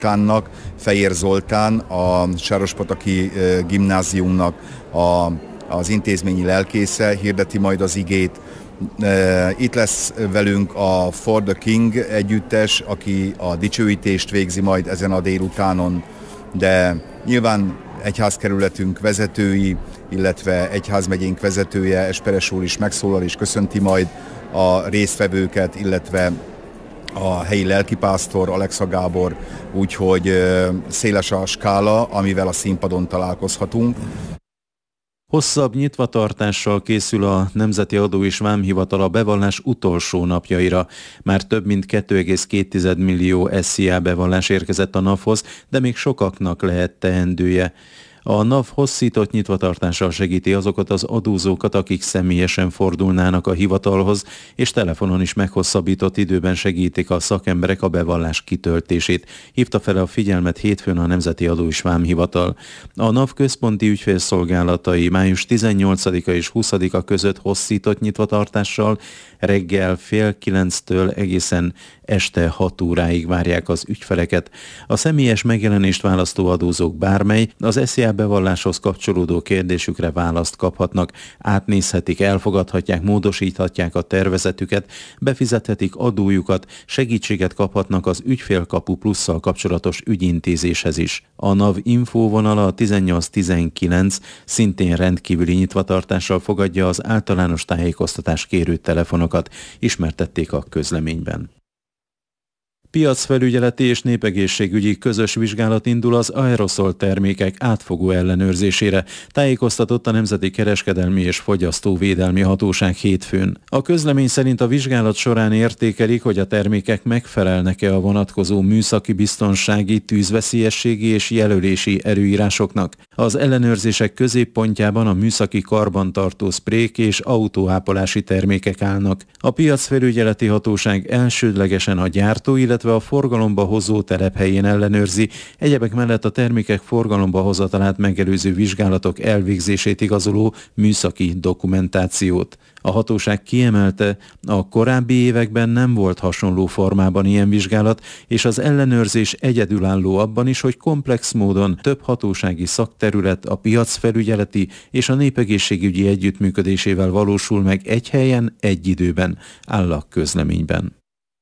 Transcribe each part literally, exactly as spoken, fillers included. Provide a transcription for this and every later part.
Kánnak, Fejér Zoltán, a Sárospataki gimnáziumnak a, az intézményi lelkésze hirdeti majd az igét. Itt lesz velünk a For the King együttes, aki a dicsőítést végzi majd ezen a délutánon, de nyilván egyházkerületünk vezetői, illetve egyházmegyénk vezetője, Esperes úr is megszólal és köszönti majd a résztvevőket, illetve a helyi lelkipásztor, Alexa Gábor, úgyhogy széles a skála, amivel a színpadon találkozhatunk. Hosszabb nyitvatartással készül a Nemzeti Adó és Vámhivatal a bevallás utolsó napjaira. Már több mint két egész két millió es zé á bevallás érkezett a NAV-hoz, de még sokaknak lehet teendője. A NAV hosszított nyitvatartással segíti azokat az adózókat, akik személyesen fordulnának a hivatalhoz, és telefonon is meghosszabbított időben segítik a szakemberek a bevallás kitöltését. Hívta fel a figyelmet hétfőn a Nemzeti Adó és Vámhivatal. A NAV központi ügyfélszolgálatai május tizennyolcadika és huszadika között hosszított nyitvatartással reggel fél kilenctől egészen este hat óráig várják az ügyfeleket. A személyes megjelenést választó adózók bármely az es zé á bevalláshoz kapcsolódó kérdésükre választ kaphatnak, átnézhetik, elfogadhatják, módosíthatják a tervezetüket, befizethetik adójukat, segítséget kaphatnak az Ügyfélkapu Plusszal kapcsolatos ügyintézéshez is. A NAV infóvonala a tizennyolc tizenkilenc szintén rendkívüli nyitvatartással fogadja az általános tájékoztatás kérő telefonokat, ismertették a közleményben. Piacfelügyeleti és népegészségügyi közös vizsgálat indul az aeroszol termékek átfogó ellenőrzésére, tájékoztatott a Nemzeti Kereskedelmi és Fogyasztóvédelmi Hatóság hétfőn. A közlemény szerint a vizsgálat során értékelik, hogy a termékek megfelelnek-e a vonatkozó műszaki, biztonsági, tűzveszélyességi és jelölési előírásoknak. Az ellenőrzések középpontjában a műszaki karbantartó szprék és autóápolási termékek állnak. A piacfelügyeleti hatóság elsődlegesen a gyártó, illetve a forgalomba hozó telephelyén ellenőrzi, egyebek mellett a termékek forgalomba hozatalát megelőző vizsgálatok elvégzését igazoló műszaki dokumentációt. A hatóság kiemelte, a korábbi években nem volt hasonló formában ilyen vizsgálat, és az ellenőrzés egyedülálló abban is, hogy komplex módon több hatósági szakterület a piacfelügyeleti és a népegészségügyi együttműködésével valósul meg egy helyen, egy időben, áll a közleményben.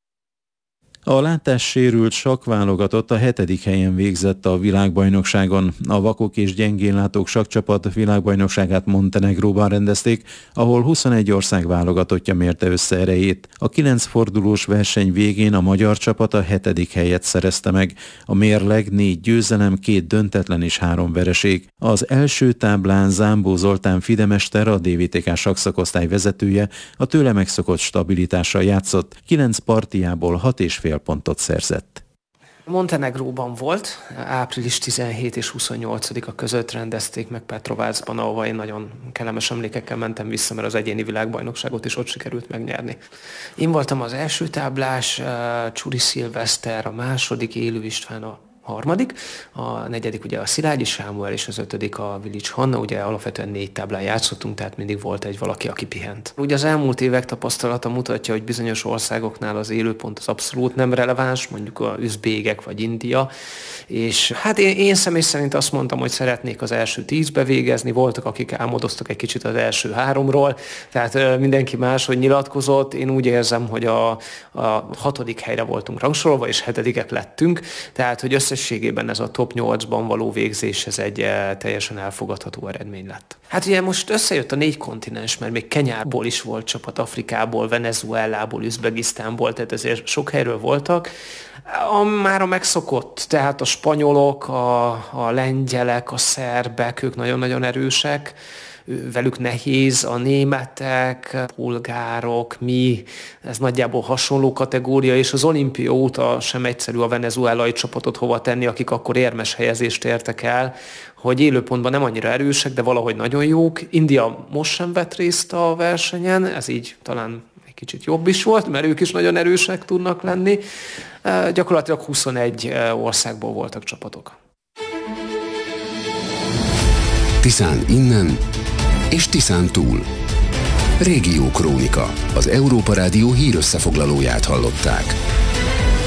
A látássérült sakkválogatott a hetedik helyen végzett a világbajnokságon. A vakok és gyengénlátók sakkcsapat világbajnokságát Montenegróban rendezték, ahol huszonegy ország válogatottja mérte össze erejét. A kilenc fordulós verseny végén a magyar csapat a hetedik helyet szerezte meg. A mérleg négy győzelem, két döntetlen és három vereség. Az első táblán Zámbó Zoltán fidemester, a dé vé té ká sakszakosztály vezetője, a tőle megszokott stabilitással játszott, kilenc partiából hat és fél pontot szerzett. Montenegróban volt, április tizenhetedike és huszonnyolcadika között rendezték meg Petrovacban, ahova én nagyon kellemes emlékekkel mentem vissza, mert az egyéni világbajnokságot is ott sikerült megnyerni. Én voltam az első táblás, Csuri Szilveszter, a második, Élő István a harmadik, a negyedik ugye a Szilágyi Sámuel, és az ötödik a Vilics Hanna, ugye alapvetően négy táblán játszottunk, tehát mindig volt egy valaki, aki pihent. Ugye az elmúlt évek tapasztalata mutatja, hogy bizonyos országoknál az élőpont az abszolút nem releváns, mondjuk az üzbégek vagy India, és hát én, én személy szerint azt mondtam, hogy szeretnék az első tízbe végezni, voltak, akik álmodoztak egy kicsit az első háromról, tehát mindenki máshogy nyilatkozott, én úgy érzem, hogy a, a hatodik helyre voltunk rangsorolva, és hetedikek lettünk, tehát hogy összes összességében ez a top nyolcban való végzés, ez egy teljesen elfogadható eredmény lett. Hát ugye most összejött a négy kontinens, mert még Kenyából is volt csapat, Afrikából, Venezuelából, Üzbegisztánból, tehát ezért sok helyről voltak. A, már a megszokott, tehát a spanyolok, a, a lengyelek, a szerbek, ők nagyon-nagyon erősek, velük nehéz, a németek, polgárok, mi, ez nagyjából hasonló kategória, és az olimpia óta sem egyszerű a venezuelai csapatot hova tenni, akik akkor érmes helyezést értek el, hogy élőpontban nem annyira erősek, de valahogy nagyon jók. India most sem vett részt a versenyen, ez így talán egy kicsit jobb is volt, mert ők is nagyon erősek tudnak lenni. Gyakorlatilag huszonegy országból voltak csapatok. Tiszán innen és Tiszán túl. Régió Krónika. Az Európa Rádió hírösszefoglalóját hallották.